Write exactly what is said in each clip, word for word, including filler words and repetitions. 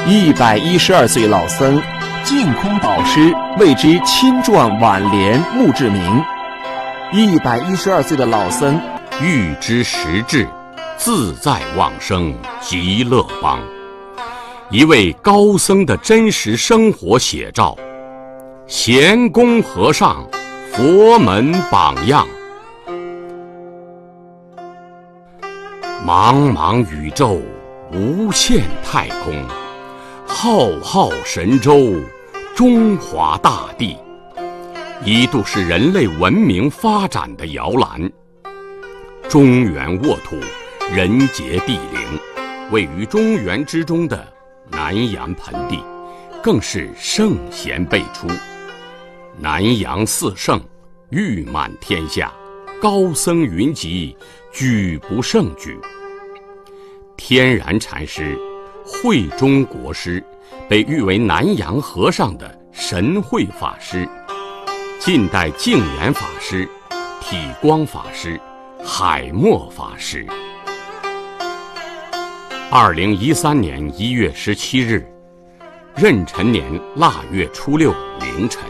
一百一十二岁老僧净空导师为之亲撰挽联墓志铭。一百一十二岁的老僧欲知实质，自在往生极乐邦。一位高僧的真实生活写照，贤公和尚佛门榜样。茫茫宇宙，无限太空，浩浩神州，中华大地，一度是人类文明发展的摇篮。中原沃土，人杰地灵，位于中原之中的南阳盆地，更是圣贤辈出。南阳四圣，誉满天下，高僧云集，举不胜举。天然禅师、慧中国师，被誉为南阳和尚的神慧法师，近代净言法师、体光法师、海默法师。二零一三年一月十七日，壬辰年腊月初六凌晨，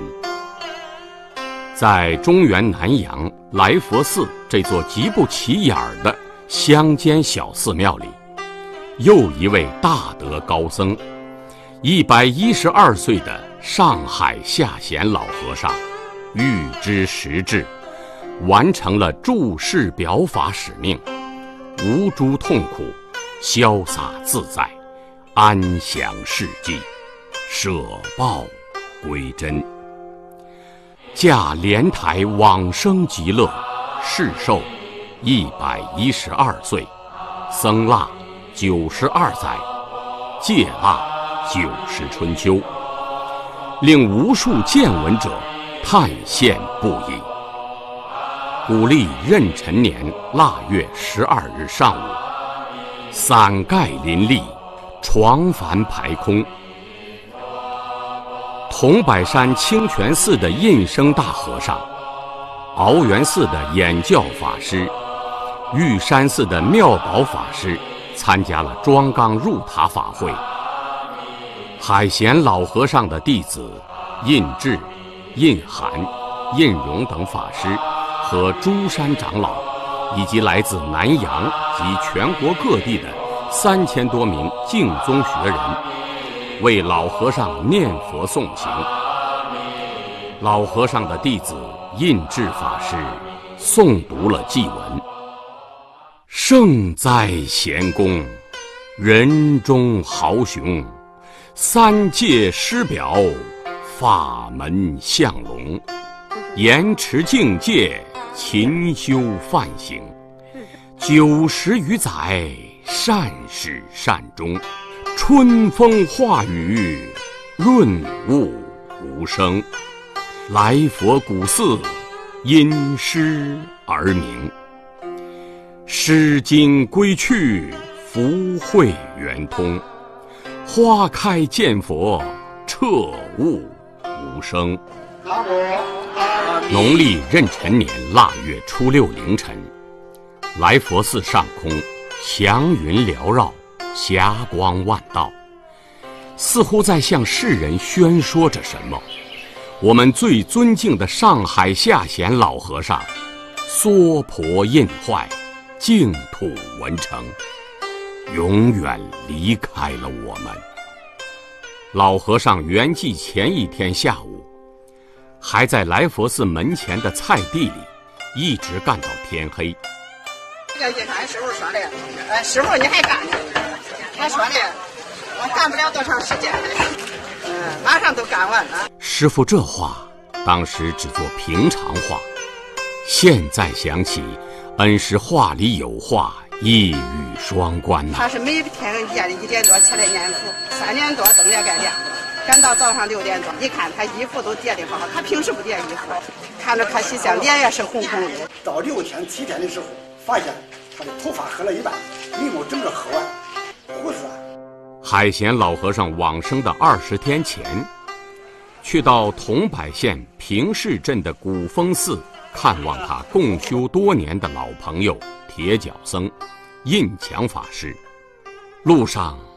在中原南阳来佛寺这座极不起眼的乡间小寺庙里，又一位大德高僧，一百一十二岁的上海下贤老和尚，预知实质，完成了注释表法使命，无诸痛苦，潇洒自在，安详事迹，舍报归真。驾莲台往生极乐，世寿一百一十二岁，僧腊九十二载，戒腊九十春秋，令无数见闻者叹羡不已。古历壬辰年腊月十二日上午，伞盖林立，床幡排空。桐柏山清泉寺的印生大和尚，鳌源寺的演教法师，玉山寺的妙宝法师参加了庄纲入塔法会。海贤老和尚的弟子印智、印涵、印荣等法师和诸山长老，以及来自南阳及全国各地的三千多名净宗学人，为老和尚念佛诵行。老和尚的弟子印智法师诵读了祭文：圣哉贤公，人中豪雄，三界师表，法门相龙，严持境界，勤修梵行，九十余载，善始善终，春风化雨，润物无声。来佛古寺，因诗而名。诗经归去，福慧圆通。花开见佛，彻悟无声。农历壬辰年腊月初六凌晨，来佛寺上空祥云缭绕，霞光万道，似乎在向世人宣说着什么。我们最尊敬的上海下贤老和尚娑婆印坏，净土文成，永远离开了我们。老和尚圆寂前一天下午，还在来佛寺门前的菜地里一直干到天黑。 这个俺师傅说的，呃，师傅你还干呢？他说的，我干不了多长时间了，嗯，马上都干完了。 师傅这话当时只做平常话，现在想起，恩师话里有话，一语双关呐、啊。 他是每天夜里一点多起来念佛，三点多灯也该亮了，赶到早上六点多，一看他衣服都叠得好，他平时不叠衣服，看着他西厢脸也是红红的。 到六天七天的时候，发现他的头发黑了一半，眉毛整个黑完，胡子。 海贤老和尚往生的二十天前，去到桐柏县平市镇的古峰寺看望他共修多年的老朋友铁脚僧印强法师。路上